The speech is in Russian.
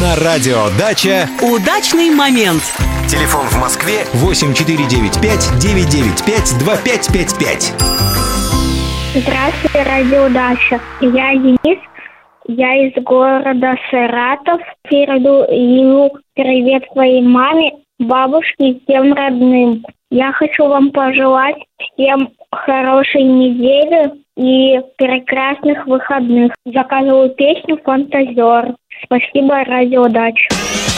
На радио «Дача» удачный момент. Телефон в Москве 8495-995-2555. Здравствуйте, радио «Дача». Я Денис, я из города Саратов. Передаю привет своей маме, бабушке и всем родным. Я хочу вам пожелать всем хорошей недели и прекрасных выходных. Заказываю песню «Фантазер». Спасибо, радио «Дача».